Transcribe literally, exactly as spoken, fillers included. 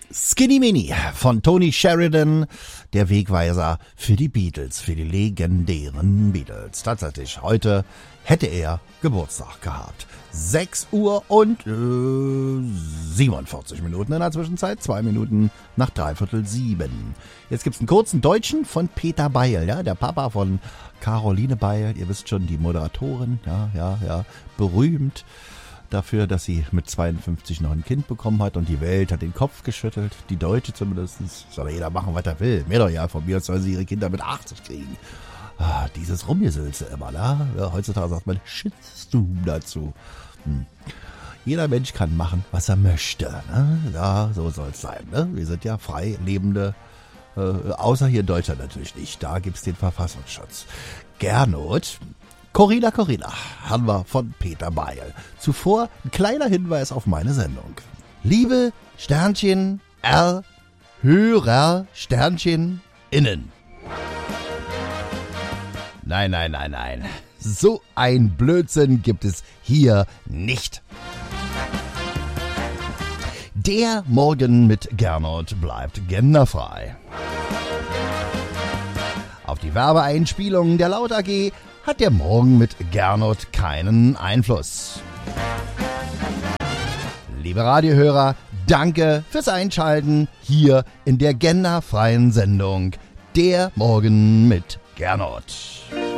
Skinny Mini von Tony Sheridan, der Wegweiser für die Beatles, für die legendären Beatles. Tatsächlich, heute hätte er Geburtstag gehabt. sechs Uhr und äh, siebenundvierzig Minuten in der Zwischenzeit, zwei Minuten nach dreiviertel sieben. Jetzt gibt's einen kurzen Deutschen von Peter Beil, ja, der Papa von Caroline Beil, ihr wisst schon, die Moderatorin, ja, ja, ja, berühmt dafür, dass sie mit zweiundfünfzig noch ein Kind bekommen hat und die Welt hat den Kopf geschüttelt, die Deutsche zumindest. Soll jeder machen, was er will. Mir doch ja, von mir soll sie ihre Kinder mit achtzig kriegen. Ah, dieses Rumgesülze immer, ne? Ja, heutzutage sagt man Shitstorm dazu. Hm. Jeder Mensch kann machen, was er möchte. Ne? Ja, so soll es sein. Ne? Wir sind ja frei lebende, äh, außer hier in Deutschland natürlich nicht. Da gibt's den Verfassungsschutz. Gernot, Corina Corina haben wir von Peter Beil. Zuvor ein kleiner Hinweis auf meine Sendung. Liebe Sternchen R Hörer Sternchen innen. Nein, nein, nein, nein. So ein Blödsinn gibt es hier nicht. Der Morgen mit Gernot bleibt genderfrei. Auf die Werbeeinspielungen der Laut A G hat der Morgen mit Gernot keinen Einfluss. Liebe Radiohörer, danke fürs Einschalten hier in der genderfreien Sendung Der Morgen mit Gernot.